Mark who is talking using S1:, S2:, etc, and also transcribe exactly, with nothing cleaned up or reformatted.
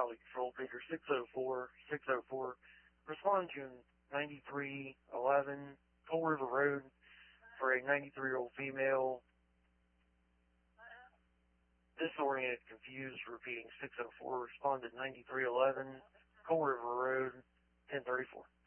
S1: quality control. Figure six oh four, six oh four. Respond to ninety-three eleven Coal River Road for a ninety-three-year-old female. Disoriented, confused, repeating six oh four. Responded ninety-three eleven Coal River Road, ten thirty-four.